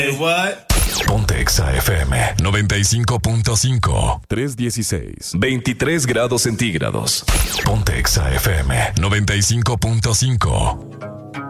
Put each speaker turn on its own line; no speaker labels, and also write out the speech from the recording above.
What?
Ponte Exa FM 95.5.
316.
23 grados centígrados. Ponte Exa FM 95.5.